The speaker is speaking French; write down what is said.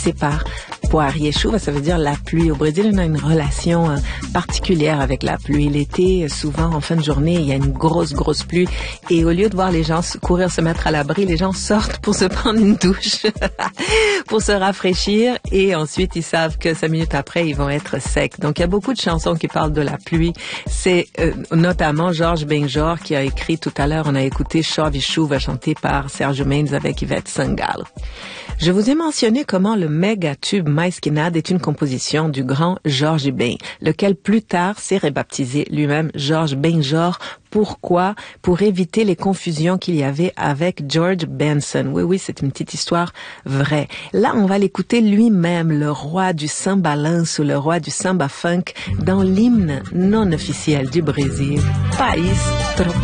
chanté par Poirier. Chuva, ça veut dire la pluie. Au Brésil, on a une relation particulière avec la pluie. L'été, souvent, en fin de journée, il y a une grosse pluie. Et au lieu de voir les gens courir se mettre à l'abri, les gens sortent pour se prendre une douche, pour se rafraîchir. Et ensuite, ils savent que 5 minutes après, ils vont être secs. Donc, il y a beaucoup de chansons qui parlent de la pluie. C'est notamment Jorge Benjor qui a écrit tout à l'heure, on a écouté Chove e Chuva chanté par Sergio Mendes avec Ivete Sangalo. Je vous ai mentionné comment le méga tube Mais Que Nada est une composition du grand Jorge Ben, lequel plus tard s'est rebaptisé lui-même Jorge Benjor. Pourquoi? Pour éviter les confusions qu'il y avait avec George Benson. Oui, c'est une petite histoire vraie. Là, on va l'écouter lui-même, le roi du samba lance ou le roi du samba funk, dans l'hymne non officiel du Brésil, País Tropical.